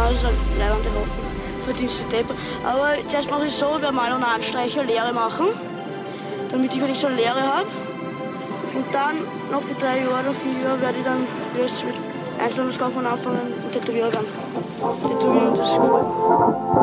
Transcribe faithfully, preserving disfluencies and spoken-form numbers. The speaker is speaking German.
ist eine leibende Hocken. Verdienst du Deppe. Aber zuerst mache ich so, ich werde mal einen Anstreicher Lehre machen, damit ich wirklich so eine Lehre habe. Und dann, nach den drei Jahren oder vier Jahren, werde ich dann erst mit Einzelhandelskaufmann anfangen und Tätowierer werden. Tätowieren, das ist cool.